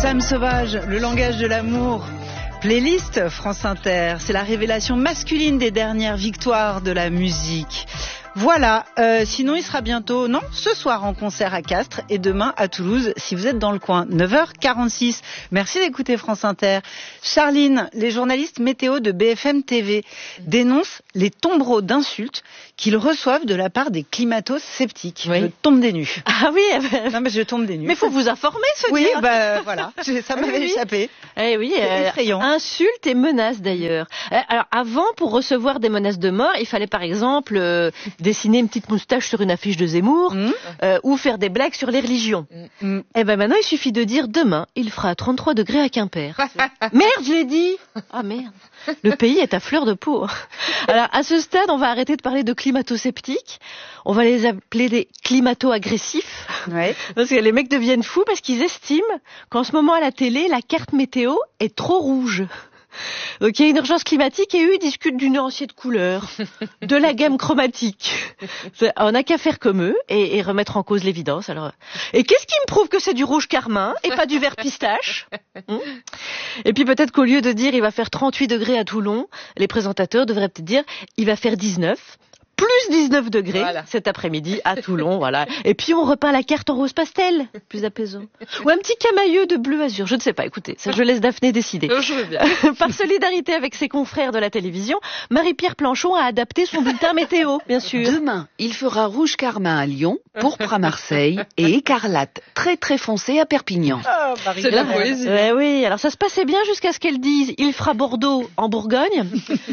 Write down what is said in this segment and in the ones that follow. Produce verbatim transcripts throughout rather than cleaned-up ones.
Sam Sauvage, le langage de l'amour. Playlist France Inter, c'est la révélation masculine des dernières victoires de la musique. Voilà, euh, sinon il sera bientôt, non, ce soir en concert à Castres et demain à Toulouse si vous êtes dans le coin. neuf heures quarante-six, merci d'écouter France Inter. Charline, les journalistes météo de B F M T V dénoncent les tombereaux d'insultes qu'ils reçoivent de la part des climato-sceptiques. Oui. Je tombe des nues. Ah oui, eh ben... non mais je tombe des nues. Mais il faut vous informer, ce Oui, bah euh, voilà, ça m'avait oui, échappé. Eh oui, euh, effrayant. Insultes et menaces d'ailleurs. Alors avant, pour recevoir des menaces de mort, il fallait par exemple euh, dessiner une petite moustache sur une affiche de Zemmour mmh. euh, ou faire des blagues sur les religions. Mmh. Et ben maintenant, il suffit de dire demain, il fera trente-trois degrés à Quimper. Merde, je l'ai dit. Ah merde. Le pays est à fleur de peau. Alors à ce stade, on va arrêter de parler de climato-sceptiques. On va les appeler des climato-agressifs. Ouais. Parce que les mecs deviennent fous parce qu'ils estiment qu'en ce moment à la télé, la carte météo est trop rouge. Donc il y a une urgence climatique et eux ils discutent du nuancier de couleurs, de la gamme chromatique. On n'a qu'à faire comme eux et, et remettre en cause l'évidence. Alors, et qu'est-ce qui me prouve que c'est du rouge carmin et pas du vert pistache? hum Et puis peut-être qu'au lieu de dire il va faire trente-huit degrés à Toulon, les présentateurs devraient peut-être dire il va faire dix-neuf. Plus dix-neuf degrés voilà. Cet après-midi à Toulon, voilà. Et puis on repeint la carte en rose pastel, plus apaisant. Ou un petit camailleux de bleu azur, je ne sais pas, écoutez, ça je laisse Daphné décider. Je veux bien. Par solidarité avec ses confrères de la télévision, Marie-Pierre Planchon a adapté son bulletin météo, bien sûr. Demain, il fera rouge carmin à Lyon, pourpre à Marseille et écarlate très très foncé à Perpignan. Oh, c'est de la poésie. Ouais, oui, alors ça se passait bien jusqu'à ce qu'elle dise il fera Bordeaux en Bourgogne.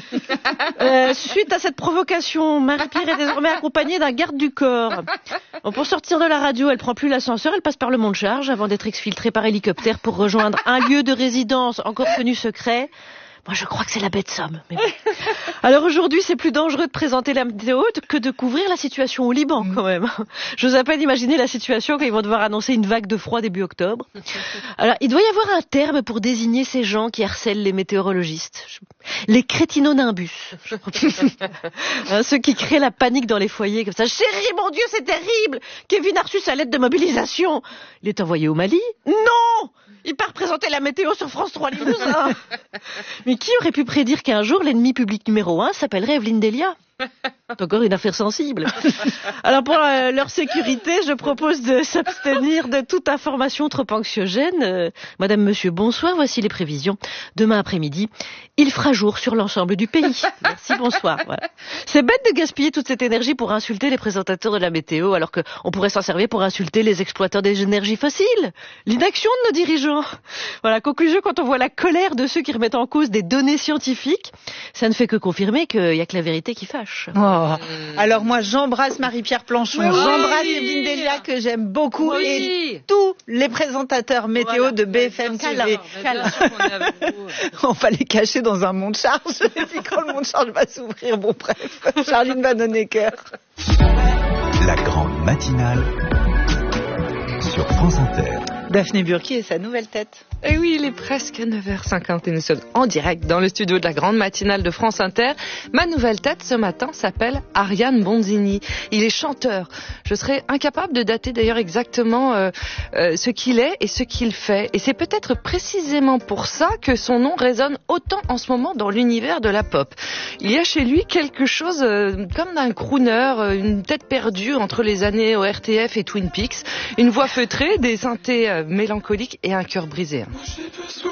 euh, suite à cette provocation, Marie-Pierre est désormais accompagnée d'un garde du corps. Bon, pour sortir de la radio, elle prend plus l'ascenseur, elle passe par le mont de charge avant d'être exfiltrée par hélicoptère pour rejoindre un lieu de résidence encore tenu secret. Moi, je crois que c'est la baie de Somme. Mais bon. Alors aujourd'hui, c'est plus dangereux de présenter la météo que de couvrir la situation au Liban, quand même. J'ose à peine imaginer la situation quand ils vont devoir annoncer une vague de froid début octobre. Alors, il doit y avoir un terme pour désigner ces gens qui harcèlent les météorologistes. Les crétinonimbus. hein, ceux qui créent la panique dans les foyers comme ça. Chérie, mon Dieu, c'est terrible! Kevin a reçu sa lettre de mobilisation. Il est envoyé au Mali? Non! Il part présenter la météo sur France trois Limousin. Mais qui aurait pu prédire qu'un jour l'ennemi public numéro un s'appellerait Evelyne Delia? C'est encore une affaire sensible. Alors pour euh, leur sécurité, je propose de s'abstenir de toute information trop anxiogène. Euh, Madame, Monsieur, bonsoir, voici les prévisions. Demain après-midi, il fera jour sur l'ensemble du pays. Merci, bonsoir. Voilà. C'est bête de gaspiller toute cette énergie pour insulter les présentateurs de la météo, alors qu'on pourrait s'en servir pour insulter les exploiteurs des énergies fossiles. L'inaction de nos dirigeants. Voilà, conclusion, quand on voit la colère de ceux qui remettent en cause des données scientifiques, ça ne fait que confirmer qu'il n'y a que la vérité qui fâche. Oh. Alors moi j'embrasse Marie-Pierre Planchon, oui, j'embrasse Evelyne Delia que j'aime beaucoup oui. et tous les présentateurs météo voilà. de B F M T V. On, on va les cacher dans un mont de charge et puis quand le mont de charge va s'ouvrir, bon bref, Charline va donner cœur. La grande matinale sur France Inter. Daphné Burki et sa nouvelle tête. Et oui, il est presque neuf heures cinquante et nous sommes en direct dans le studio de la grande matinale de France Inter. Ma nouvelle tête ce matin s'appelle Ariane Bonzini. Il est chanteur. Je serais incapable de dater d'ailleurs exactement euh, euh, ce qu'il est et ce qu'il fait. Et c'est peut-être précisément pour ça que son nom résonne autant en ce moment dans l'univers de la pop. Il y a chez lui quelque chose euh, comme d'un crooner, euh, une tête perdue entre les années O R T F et Twin Peaks, une voix feutrée, des synthés euh, mélancoliques et un cœur brisé.